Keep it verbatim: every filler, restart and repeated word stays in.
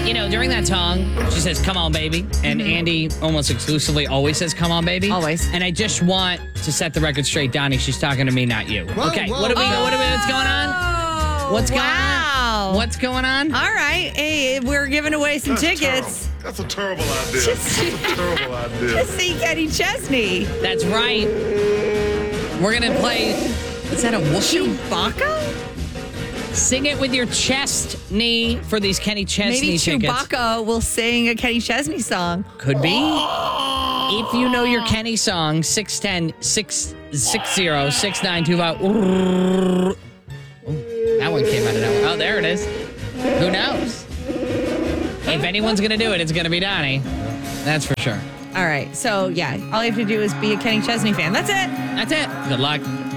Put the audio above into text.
You know, during that song, she says, come on, baby. And mm-hmm. Andy almost exclusively always says, come on, baby. Always. And I just want to set the record straight, Donnie. She's talking to me, not you. Whoa, okay, whoa, what, are we, oh, what are we, what's going on? What's going wow. on? What's going on? All right. Hey, we're giving away some That's tickets. Terrible. That's a terrible idea. That's a terrible idea. To see Kenny Chesney. That's right. We're going to play, is that a Wookiee? Chewbacca? Sing it with your chest knee for these Kenny Chesney Maybe tickets. Chewbacca will sing a Kenny Chesney song. Could be. If you know your Kenny song, six one zero, six six zero, six nine two five. Ooh, that one came out of nowhere. Oh, there it is. Who knows? If anyone's going to do it, it's going to be Donnie. That's for sure. All right. So, yeah, all you have to do is be a Kenny Chesney fan. That's it. That's it. Good luck.